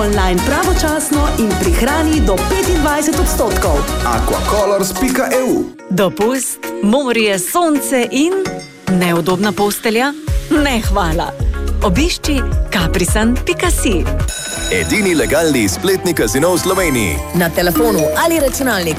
Online pravočasno in prihrani do 25%. Aquacolors.eu. Dopust, morje, sonce in neudobna postelja? Ne, hvala. Obišči kaprisan.si. Edini legalni spletni kazino v Sloveniji. Na telefonu ali računalniku